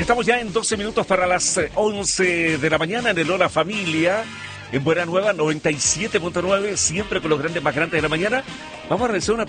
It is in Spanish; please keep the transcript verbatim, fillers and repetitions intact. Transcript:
Estamos ya en doce minutos para las eh, once de la mañana en el Hola Familia, en Buena Nueva noventa y siete punto nueve, siempre con los grandes más grandes de la mañana. Vamos a realizar una